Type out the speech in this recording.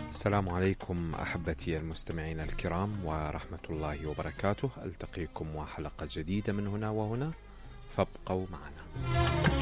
السلام عليكم أحبتي المستمعين الكرام ورحمة الله وبركاته. ألتقيكم وحلقة جديدة من هنا وهنا، فابقوا معنا.